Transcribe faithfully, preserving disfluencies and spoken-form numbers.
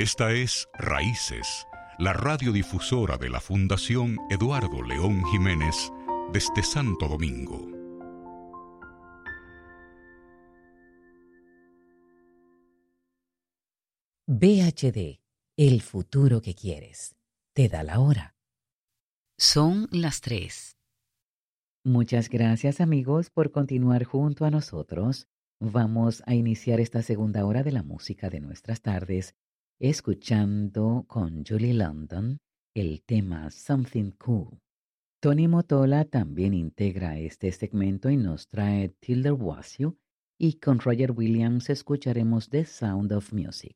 Esta es Raíces, la radiodifusora de la Fundación Eduardo León Jiménez desde Santo Domingo. V H D, el futuro que quieres. Te da la hora. Son las tres. Muchas gracias, amigos, por continuar junto a nosotros. Vamos a iniciar esta segunda hora de la música de nuestras tardes escuchando con Julie London el tema Something Cool. Tony Motola también integra este segmento y nos trae Tilder Was You, y con Roger Williams escucharemos The Sound of Music.